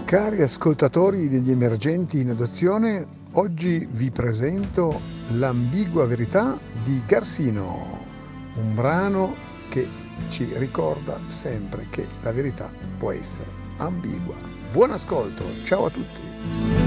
Cari ascoltatori degli emergenti in adozione, oggi vi presento L'ambigua verità di Garsino, un brano che ci ricorda sempre che la verità può essere ambigua. Buon ascolto, ciao a tutti!